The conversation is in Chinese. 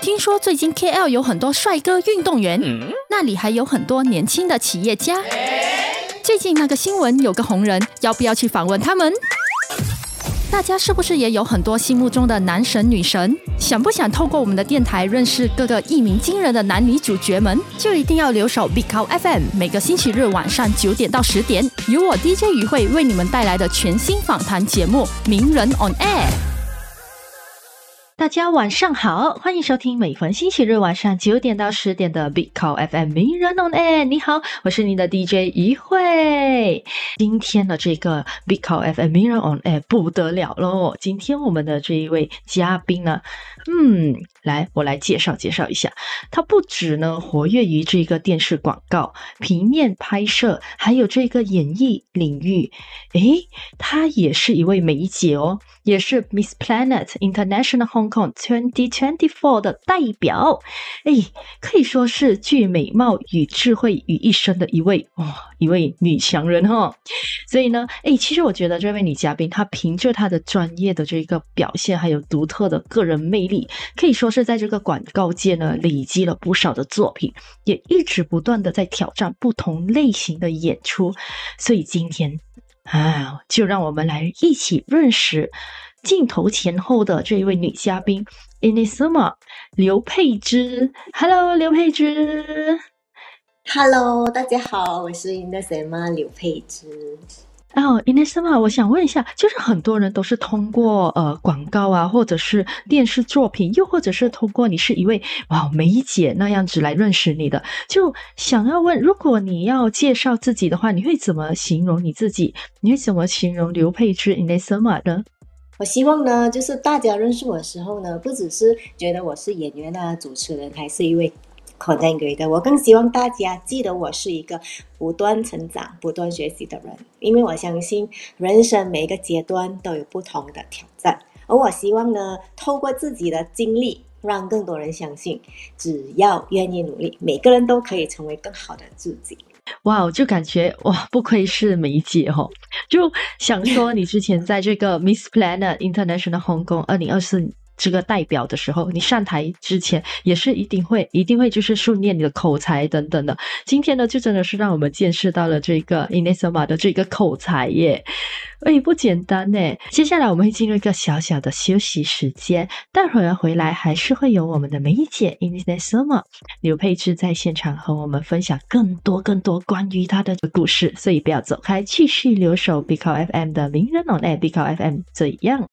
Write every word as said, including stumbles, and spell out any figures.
听说最近 K L 有很多帅哥运动员，嗯、那里还有很多年轻的企业家。最近那个新闻有个红人，要不要去访问他们？大家是不是也有很多心目中的男神女神？想不想透过我们的电台认识各个一鸣惊人的男女主角们？就一定要留守 Big Cow F M， 每个星期日晚上九点到十点，由我 D J 于慧为你们带来的全新访谈节目《名人 on Air》。大家晚上好，欢迎收听每逢星期日晚上九点到十点的 Big Cow F M 名人 on Air。 你好，我是你的 D J 于慧。今天的这个 Big Cow F M 名人 on Air 不得了咯，今天我们的这一位嘉宾呢，嗯，来我来介绍介绍一下。他不止呢活跃于这个电视广告、平面拍摄，还有这个演艺领域。诶，他也是一位美姐哦，也是 Miss Planet International Hong Kong 二零二四的代表。诶，可以说是具美貌与智慧于一身的一位哦，一位女强人哦。所以呢，诶，其实我觉得这位女嘉宾她凭着她的专业的这个表现，还有独特的个人魅力，可以说是在这个广告界呢累积了不少的作品，也一直不断的在挑战不同类型的演出。所以今天啊，就让我们来一起认识镜头前后的这一位女嘉宾 Inesema 刘佩芝。 Hello 刘佩芝。 Hello 大家好，我是 Inesema 刘佩芝。 哦 Inesema 我想问一下，就是很多人都是通过呃广告啊，或者是电视作品，又或者是通过你是一位哇美姐那样子来认识你的，就想要问，如果你要介绍自己的话，你会怎么形容你自己？你会怎么形容刘佩芝 Inesema 呢？ 我希望呢，就是大家认识我的时候呢，不只是觉得我是演员啊、主持人，还是一位 content creator， 我更希望大家记得我是一个不断成长、不断学习的人。因为我相信人生每一个阶段都有不同的挑战，而我希望呢，透过自己的经历，让更多人相信，只要愿意努力，每个人都可以成为更好的自己。 哇，就感觉哇，不愧是梅姐哦，就想说你之前在这个 Miss Planet International Hong Kong 二零二四这个代表的时候，你上台之前也是一定会一定会就是训练你的口才等等的。今天呢，就真的是让我们见识到了这个 Inesema 的这个口才耶，诶，不简单耶。接下来我们会进入一个小小的休息时间，待会儿回来还是会有我们的梅姐 Inesema 刘佩芝在现场和我们分享更多更多关于她的故事，所以不要走开，继续留守 Big Cow F M 的名人 on Air。 Big Cow F M 怎样